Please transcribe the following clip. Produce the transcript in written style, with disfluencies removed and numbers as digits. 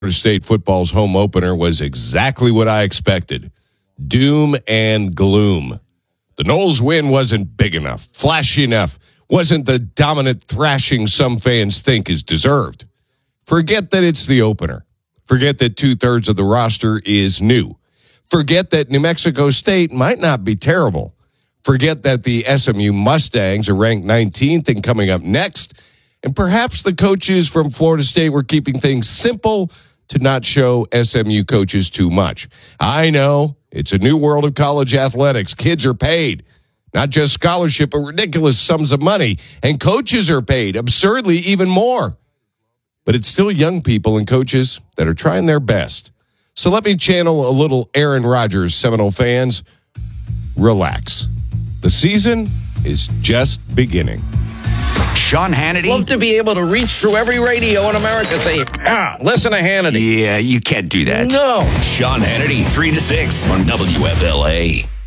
State football's home opener was exactly what I expected. Doom and gloom. The Noles win wasn't big enough, flashy enough, wasn't the dominant thrashing some fans think is deserved. Forget that it's the opener. Forget that 2/3 of the roster is new. Forget that New Mexico State might not be terrible. Forget that the SMU Mustangs are ranked 19th and coming up next. And perhaps the coaches from Florida State were keeping things simple to not show SMU coaches too much. I know it's a new world of college athletics. Kids are paid, not just scholarship, but ridiculous sums of money. And coaches are paid absurdly even more. But it's still young people and coaches that are trying their best. So let me channel a little Aaron Rodgers, Seminole fans. Relax. The season is just beginning. Sean Hannity. Love to be able to reach through every radio in America and say, listen to Hannity. Yeah, you can't do that. No. Sean Hannity, 3 to 6 on WFLA.